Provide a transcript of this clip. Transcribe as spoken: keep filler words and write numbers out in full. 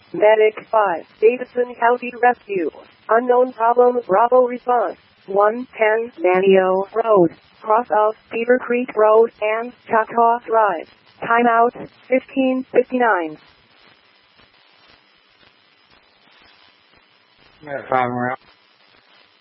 Medic five, Davidson County Rescue. Unknown problem, Bravo response. one ten Manio Road, cross of Beaver Creek Road and Choctaw Drive. Timeout, fifteen fifty-nine. Yeah, five around.